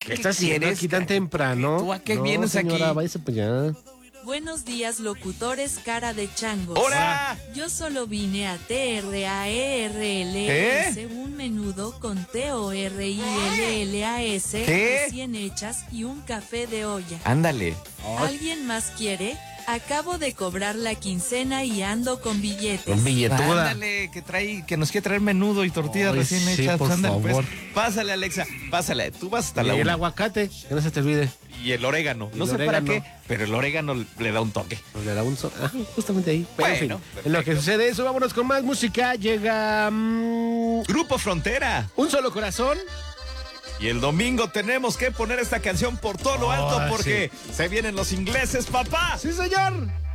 ¿Qué estás haciendo quieres? aquí tan temprano? ¿Tú a qué No, vienes señora, aquí? váyase pues ya. Buenos días, locutores cara de changos. ¡Hola! Yo solo vine a TRAERLS, ¿Qué? un menudo con TORILLAS, ¿Qué? recién hechas y un café de olla. Ándale. ¿Alguien más quiere? Acabo de cobrar la quincena y ando con billetes. Con billetuda. Ándale, que nos quiere traer menudo y tortillas Ay, recién sí, hechas. por Ándale, favor. pues. Pásale, Alexa. Pásale. Tú vas hasta Y la el una. aguacate, que no se te olvide. Y el orégano. Y No el sé para orégano. qué, pero el orégano le da un toque. Nos le da un justamente ahí. Pero, Bueno, en fin, en lo que sucede eso, vámonos con más música. Llega Grupo Frontera. Un Solo Corazón. Y el domingo tenemos que poner esta canción por todo lo alto porque se vienen los ingleses, papá. Sí, señor.